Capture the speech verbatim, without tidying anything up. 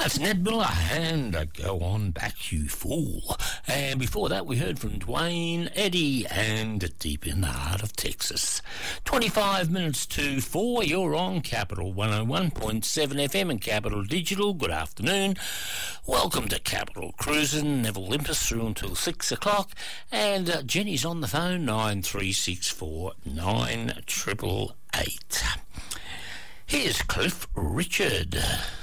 That's Ned Miller and uh, Go On Back You Fool. And before that we heard from Dwayne Eddy and Deep in the Heart of Texas. twenty-five minutes to four, you're on Capital one oh one point seven F M and Capital Digital. Good afternoon. Welcome to Capital Cruisin'. Neville Limpus through until six o'clock. And uh, Jenny's on the phone, nine three six four nine eight eight eight. Here's Cliff Richard.